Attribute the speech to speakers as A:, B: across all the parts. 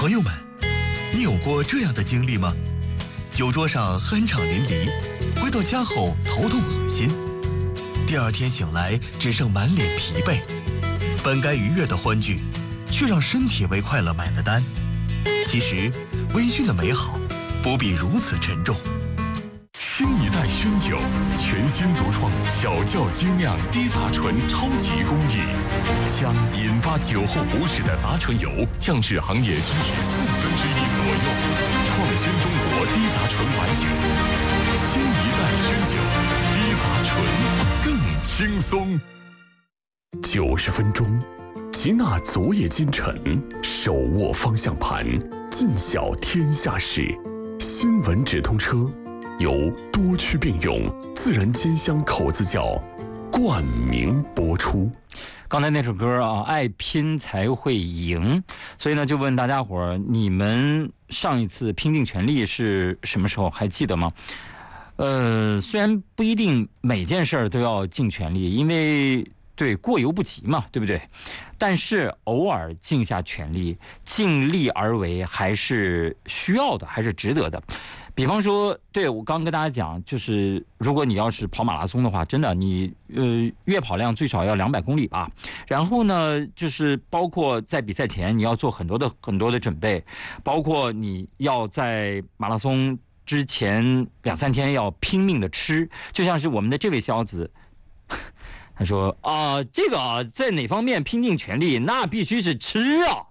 A: 朋友们，你有过这样的经历吗？酒桌上酣畅淋漓，回到家后头痛恶心，第二天醒来只剩满脸疲惫，本该愉悦的欢聚，却让身体为快乐买了单。其实，微醺的美好不必如此沉重。
B: 新一代熏酒，全新独创小窖精酿低杂醇超级工艺，将引发酒后不适的杂醇油降至行业居于1/4左右，创新中国低杂醇白酒。新一代熏酒，低杂醇更轻松。90分钟，集纳昨夜今晨，手握方向盘，尽晓天下事。新闻直通车。由多区并用自然煎香口子窖冠名播出。
C: 刚才那首歌啊，爱拼才会赢，所以呢，就问大家伙儿，你们上一次拼尽全力是什么时候？还记得吗？虽然不一定每件事儿都要尽全力，因为对过犹不及嘛，对不对？但是偶尔尽下全力，尽力而为，还是需要的，还是值得的。比方说，对，我刚跟大家讲，就是如果你要是跑马拉松的话，真的你月跑量最少要200公里吧。然后呢，就是包括在比赛前你要做很多的准备，包括你要在马拉松之前2-3天要拼命的吃，就像是我们的这位小子。他说这个在哪方面拼尽全力，那必须是吃啊。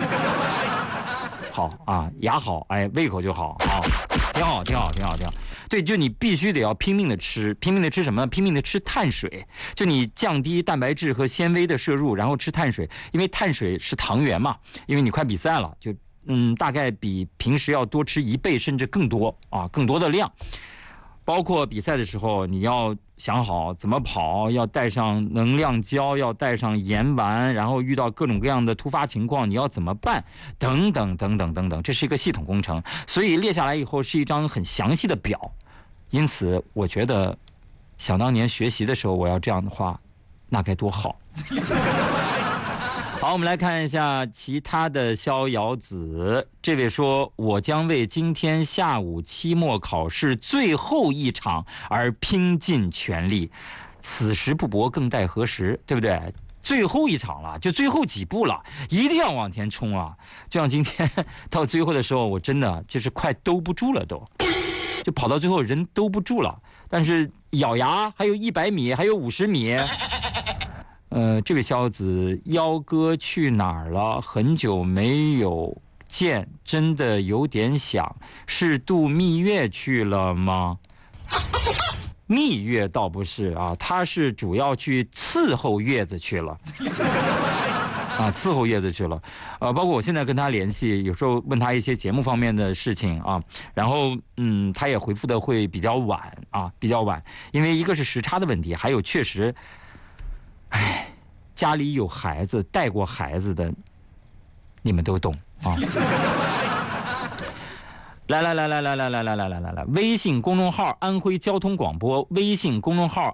C: 好啊，牙好，哎，胃口就好啊，挺好。对，就你必须得要拼命的吃，拼命的吃什么呢？拼命的吃碳水，就你降低蛋白质和纤维的摄入，然后吃碳水，因为碳水是糖原嘛，因为你快比赛了，就大概比平时要多吃1倍甚至更多啊，更多的量。包括比赛的时候，你要想好怎么跑，要带上能量胶，要带上盐丸，然后遇到各种各样的突发情况，你要怎么办？等等，这是一个系统工程，所以列下来以后是一张很详细的表。因此，我觉得，想当年学习的时候，我要这样的话，那该多好。好，我们来看一下其他的逍遥子。这位说，我将为今天下午期末考试最后一场而拼尽全力，此时不搏更待何时，对不对？最后一场了，就最后几步了，一定要往前冲啊！就像今天到最后的时候，我真的就是快兜不住了，就跑到最后人兜不住了，但是咬牙还有100米，还有50米。这位逍遥子，幺哥去哪儿了？很久没有见，真的有点想。是度蜜月去了吗？蜜月倒不是啊，他是主要去伺候月子去了。啊，伺候月子去了。包括我现在跟他联系，有时候问他一些节目方面的事情啊，然后他也回复的会比较晚啊，比较晚，因为一个是时差的问题，还有确实。家里有孩子，带过孩子的，你们都懂啊。来，微信公众号安徽交通广播，微信公众号